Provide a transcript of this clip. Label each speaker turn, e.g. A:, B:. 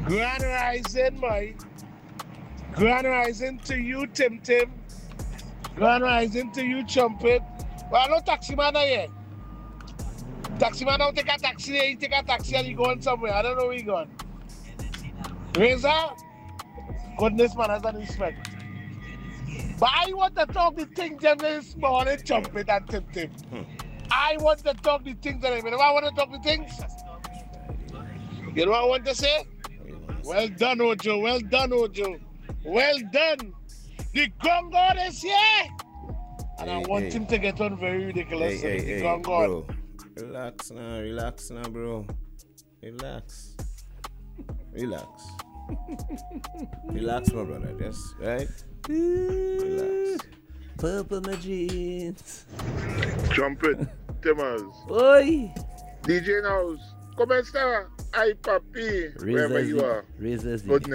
A: Grand Rising, Mike. Grand Rising to you, Tim Tim. Grand Rising to you, Trumpet. Well, no taxi man here. Taxi man don't take a taxi there. He take a taxi and he going somewhere. I don't know where he going. Razor? Goodness, man, has an respect. But I want to talk the things them this morning, Trumpet and Tim Tim. I want to talk the things that I mean. I want to talk the things. You know what I want to say? Well done, Ojo. Well done, Ojo. Well done. The Gong God is here. And I want him to get on very ridiculous. The Gong God.
B: Bro. Relax now, bro. Relax, my brother. Just, right? Relax.
C: Purple my jeans.
D: Trumpet, Timmers,
C: Oi!
D: DJ House, come and start. Hi, Papi, wherever you are.
C: Razor's
D: Goodness.